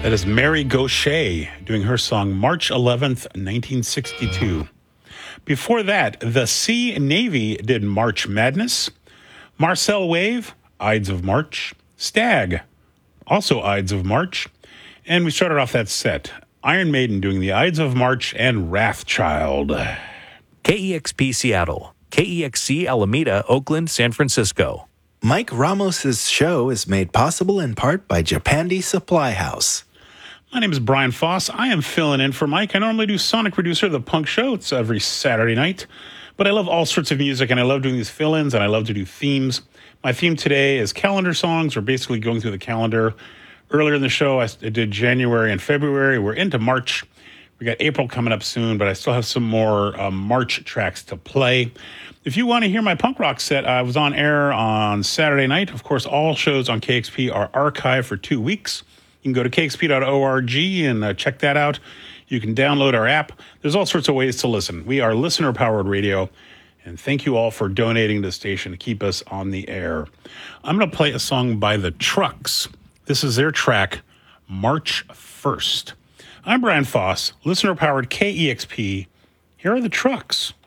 That is Mary Gauthier doing her song March 11th, 1962. Before that, the Sea Navy did March Madness. Marcel Wave, Ides of March. Stag, also Ides of March. And we started off that set, Iron Maiden doing the Ides of March and Wrathchild. KEXP Seattle, KEXC Alameda, Oakland, San Francisco. Mike Ramos's show is made possible in part by Japandi Supply House. My name is Brian Foss. I am filling in for Mike. I normally do Sonic Producer, the punk show. It's every Saturday night. But I love all sorts of music, and I love doing these fill-ins, and I love to do themes. My theme today is calendar songs. We're basically going through the calendar. Earlier in the show, I did January and February. We're into March. We got April coming up soon, but I still have some more March tracks to play. If you want to hear my punk rock set, I was on air on Saturday night. Of course, all shows on KXP are archived for 2 weeks. You can go to kxp.org and check that out. You can download our app. There's all sorts of ways to listen. We are listener-powered radio, and thank you all for donating to the station to keep us on the air. I'm going to play a song by The Trucks. This is their track, March 1st. I'm Brian Foss, listener-powered KEXP. Here are The Trucks.